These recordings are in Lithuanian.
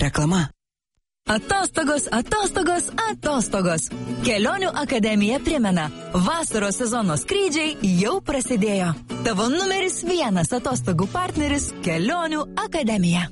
Reklama. Atostogos. Kelionių akademija primena, vasaros sezono skrydžiai jau prasidėjo. Tavo numeris 1 atostogų partneris – Kelionių akademija.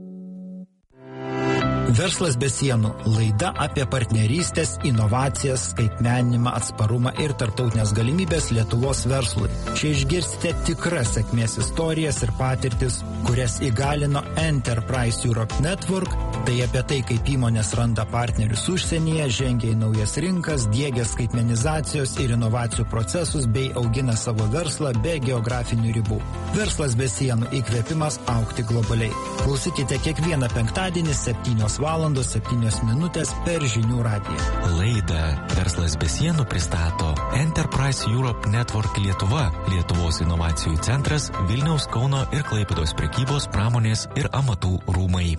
Verslas be sienų – laida apie partnerystės, inovacijas, skaitmeninimą, atsparumą ir tarptautinės galimybės Lietuvos verslui. Čia išgirsite tikras sėkmės istorijas ir patirtis, kurias įgalino Enterprise Europe Network. Tai apie tai, kaip įmonės randa partnerius užsienyje, žengia į naujas rinkas, diegia skaitmenizacijos ir inovacijų procesus bei augina savo verslą be geografinių ribų. Verslas be sienų – įkvėpimas augti globaliai. Klausykite kiekvieną penktadienį 7:07 per Žinių radiją. Laidą Verslas be sienų pristato Enterprise Europe Network Lietuva, Lietuvos inovacijų centras, Vilniaus, Kauno ir Klaipėdos prekybos, pramonės ir amatų rūmai.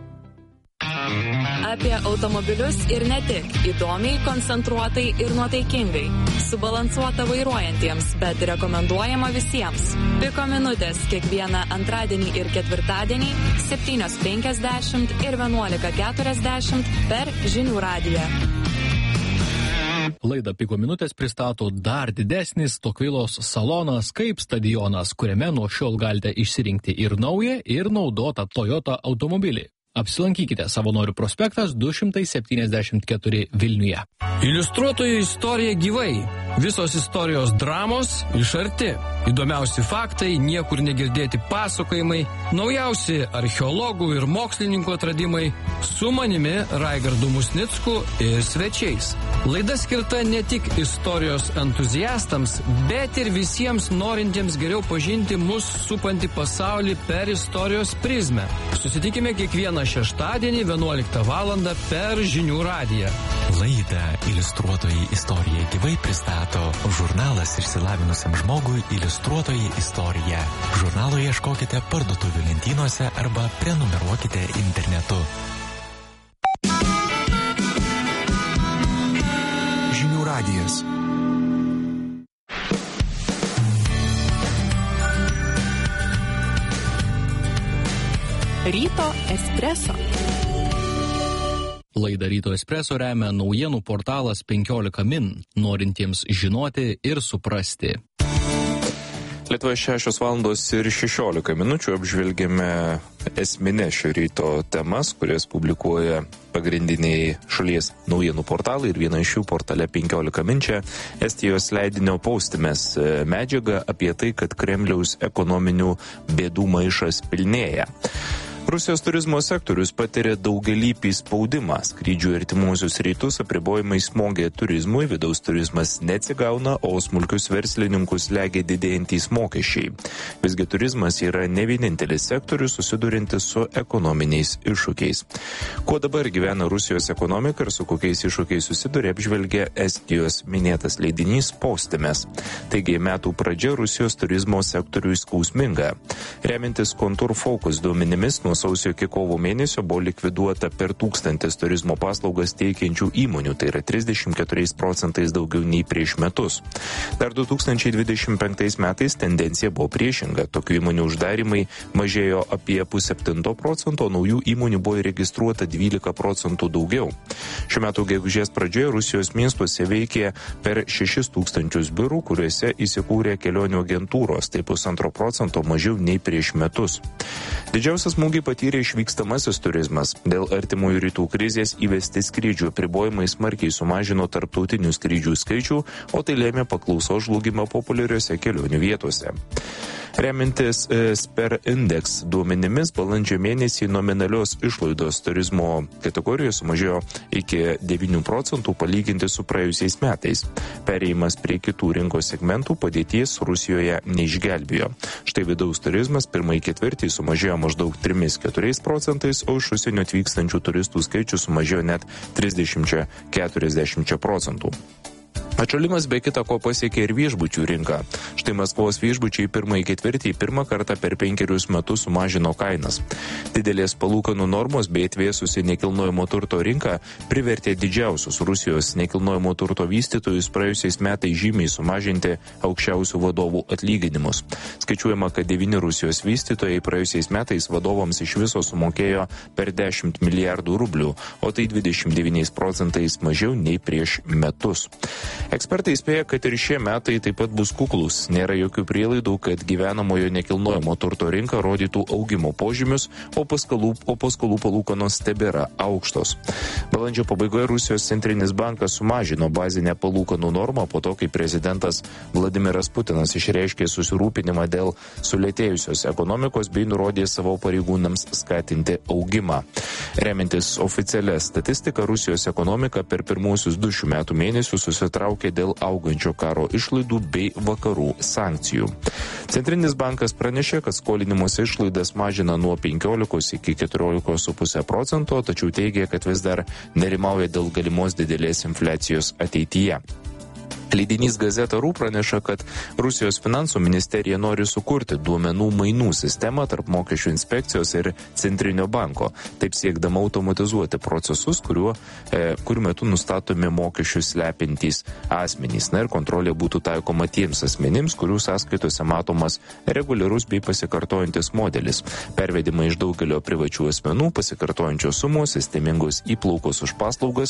Apie automobilius ir ne tik. Įdomiai, koncentruotai ir nuotaikingai. Subalansuota vairuojantiems, bet rekomenduojama visiems. Piko minutės kiekvieną antradienį ir ketvirtadienį 7:50 ir 11:40 per Žinių radiją. Laidą Piko minutės pristato dar didesnis Tokvilos salonas kaip stadionas, kuriame nuo šiol galite išsirinkti ir naują, ir naudotą Toyota automobilį. Apsilankykite Savanorių prospektas 274 Vilniuje. Iliustruotojų istorija gyvai. Visos istorijos dramos iš arti. Įdomiausi faktai, niekur negirdėti pasakojimai, naujausi archeologų ir mokslininkų atradimai, su manimi Raigardu Musnicku ir svečiais. Laida skirta ne tik istorijos entuziastams, bet ir visiems norintiems geriau pažinti mus supantį pasaulį per istorijos prizmę. Susitikime kiekvieną šeštadienį 11 valandą per Žinių radiją. Laidą Iliustruotojai istorija gyvai pristato žurnalas išsilavinusiam žmogui Iliustruotojai istorija. Žurnalo ieškokite parduotuvių lentynose arba prenumeruokite internetu. Žinių radijas. Ryto espreso. Laidą Ryto espreso remia naujienų portalas 15 min, norintiems žinoti ir suprasti. Lietuvoje 6:16 apžvelgėme esminės šio ryto temas, kurias publikuoja pagrindiniai šalies naujienų portalai ir viena iš jų portale 15 min čia Estijos leidinio Postimes medžiaga apie tai, kad Kremliaus ekonominių bėdų maišas pilnėja. Rusijos turizmo sektorius patiria daugelįpį spaudimą. Skrydžių artimuosius rytus apribojimai smogė turizmui, vidaus turizmas neatsigauna, o smulkius verslininkus legia didėjantys mokesčiai. Visgi turizmas yra ne vienintelis sektorius susidurintis su ekonominiais iššūkiais. Kuo dabar gyvena Rusijos ekonomika ir su kokiais iššūkiais susiduria, apžvelgia Estijos minėtas leidinys Postimes. Taigi metų pradžia Rusijos turizmo sektoriui skausminga. Remiantis Kontur Focus duomenimis, nuo sausio iki kovo mėnesio buvo likviduota per 1000 turizmo paslaugas teikiančių įmonių, tai yra 34% daugiau nei prieš metus. Dar 2025 metais tendencija buvo priešinga. Tokių įmonių uždarimai mažėjo apie 0,7%, o naujų įmonių buvo įregistruota 12% daugiau. Šiuo metu gegužės pradžioje Rusijos miestuose veikė per 6000 biurų, kuriuose įsikūrė kelionių agentūros, tai 1,5% mažiau nei prieš metus. Didžiausias smūgį patyrė išvykstamasis turizmas. Dėl artimųjų rytų krizės įvesti skrydžių apribojimai smarkiai sumažino tarptautinių skrydžių skaičių, o tai lėmė paklausos žlugimą populiariose kelionių vietose. Remintis Sper Index duomenimis, balandžio mėnesį nominalios išlaidos turizmo kategorijoje sumažėjo iki 9% palyginti su praėjusiais metais. Perėjimas prie kitų rinkos segmentų padėties Rusijoje neišgelbėjo. Štai vidaus turizmas pirmąjį ketvirtį sumažėjo maždaug 3-4%, o iš užsienio atvykstančių turistų skaičius sumažėjo net 30-40%. Atšalimas be kita ko pasiekė ir viešbučių rinką. Štai Maskvos viešbučiai pirmąjį ketvirtį pirmą kartą per 5 metus sumažino kainas. Didelės palūkanų normos bei atvėsusi nekilnojamo turto rinka privertė didžiausius Rusijos nekilnojamo turto vystytojus praėjusiais metais žymiai sumažinti aukščiausių vadovų atlyginimus. Skaičiuojama, kad 9 Rusijos vystytojai praėjusiais metais vadovams iš viso sumokėjo per 10 milijardų rublių, o tai 29% mažiau nei prieš metus. Ekspertai įspėja, kad ir šie metai taip pat bus kuklus. Nėra jokių prielaidų, kad gyvenamojo nekilnojamo turto rinka rodytų augimo požymius, o paskolų palūkanos tebėra aukštos. Balandžio pabaigoje Rusijos centrinis bankas sumažino bazinę palūkanų normą po to, kai prezidentas Vladimiras Putinas išreiškė susirūpinimą dėl sulėtėjusios ekonomikos bei nurodė savo pareigūnams skatinti augimą. Remiantis oficialia statistika, Rusijos ekonomika per pirmuosius 2 šių metų mėnesius susitraukė dėl augančio karo išlaidų bei vakarų sankcijų. Centrinis bankas pranešė, kad skolinimosi išlaidas mažina nuo 15 iki 14,5%, tačiau teigia, kad vis dar nerimauja dėl galimos didelės infliacijos ateityje. Leidinys Gazeta.ru praneša, kad Rusijos finansų ministerija nori sukurti duomenų mainų sistemą tarp mokesčių inspekcijos ir centrinio banko, taip siekdama automatizuoti procesus, kurių metu nustatomi mokesčius slepiantys asmenys. Ir kontrolė būtų taikoma tiems asmenims, kurių sąskaitose matomas reguliarus bei pasikartojantis modelis. Pervedimai iš daugelio privačių asmenų, pasikartojančios sumos, sistemingos įplaukos už paslaugas